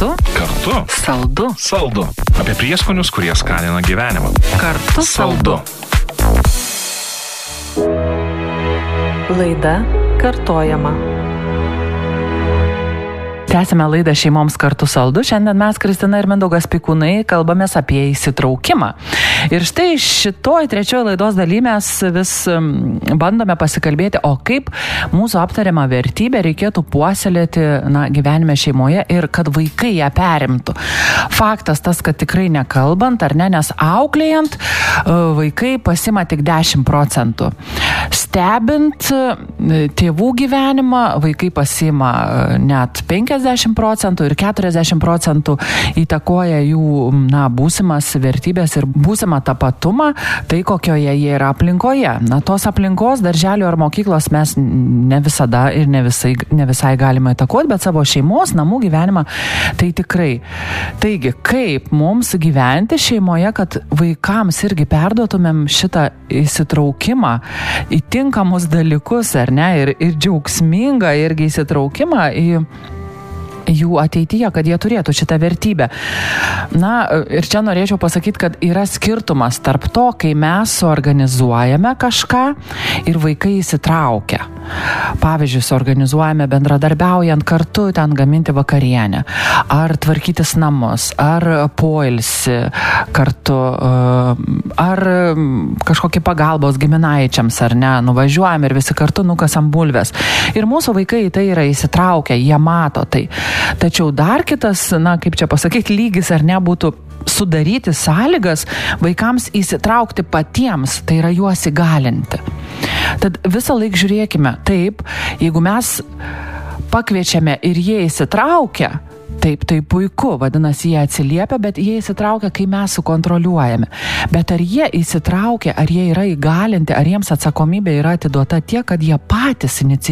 Kartu. Saldu. Apie prieskonius, kurie skanina gyvenimą. Kartu saldu. Laida kartojama. Tęsime laidą Šeimoms kartu saldu. Šiandien mes, Kristina ir Mindaugas Pikūnai, kalbamės apie įsitraukimą. Ir štai šitoj trečiojo laidos daly mes vis bandome pasikalbėti, o kaip mūsų aptariamą vertybę reikėtų puoselėti gyvenime šeimoje ir kad vaikai ją perimtų. Faktas tas, kad tikrai nekalbant, ar ne, nes auklėjant vaikai pasima tik 10%. Stebint tėvų gyvenimą, vaikai pasima net 50% ir 40% įtakoja jų būsimas vertybės ir būsimą tapatumą, tai kokioje jie yra aplinkoje. Tos aplinkos, darželio ar mokyklos mes ne visada ir ne visai galime įtakoti, bet savo šeimos, namų gyvenimą tai tikrai. Taigi, kaip mums gyventi šeimoje, kad vaikams irgi perduotumėm šitą įsitraukimą į tinkamus dalykus, ar ne, ir džiaugsmingą irgi įsitraukimą į jų ateityje, kad jie turėtų šitą vertybę. Ir čia norėčiau pasakyti, kad yra skirtumas tarp to, kai mes suorganizuojame kažką ir vaikai įsitraukia. Pavyzdžiui, suorganizuojame bendradarbiaujant kartu ten gaminti vakarienę, ar tvarkytis namus, ar poilsį kartu, ar kažkokį pagalbos giminaičiams, ar ne, nuvažiuojam ir visi kartu nukasam bulves. Ir mūsų vaikai į tai yra įsitraukę, jie mato tai. Tačiau dar kitas, kaip čia pasakyti, lygis ar ne, būtų sudaryti sąlygas vaikams įsitraukti patiems, tai yra juos įgalinti. Tad visą laiką žiūrėkime, taip, jeigu mes pakviečiame ir jie įsitraukia, taip, tai puiku, vadinasi, jie atsiliepia, bet jie įsitraukia, kai mes sukontroliuojame. Bet ar jie įsitraukia, ar jie yra įgalinti, ar jiems atsakomybė yra atiduota tiek, kad jie patys inicijuoja